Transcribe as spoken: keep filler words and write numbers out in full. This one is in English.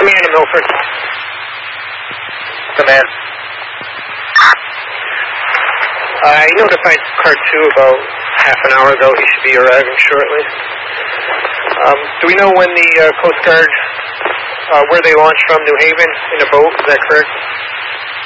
Command to Milford. Command. I notified Car two about half an hour ago. He should be arriving shortly. Um, do we know when the uh, Coast Guard, uh, where they launched from, New Haven, in a boat? Is that correct?